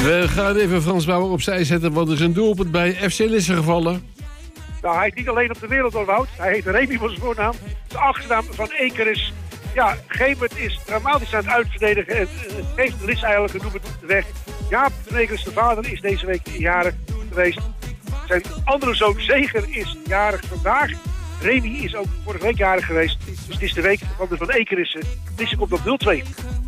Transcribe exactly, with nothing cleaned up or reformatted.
We gaan even Frans Bauer opzij zetten, want er is een doelpunt bij F C Lisse gevallen. Nou, hij is niet alleen op de wereld al, Wout. Hij heet Remy van zijn voornaam. De achternaam van Eker is... Ja, Gemert is dramatisch aan het uitverdedigen. En uh, geeft Lisse eigenlijk een doelpunt op de weg. Jaap de Ekers, de vader, is deze week jarig geweest. Zijn andere zoon Zeger is jarig vandaag. Remy is ook vorige week jarig geweest. Dus het is de week van de Van Ekerissen. Lisse komt op nul twee.